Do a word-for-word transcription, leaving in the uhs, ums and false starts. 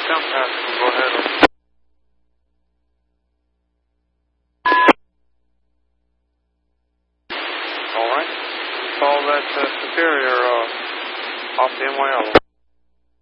Sound pass, we'll go ahead. All right. Follow that uh, Superior uh, off the N Y L.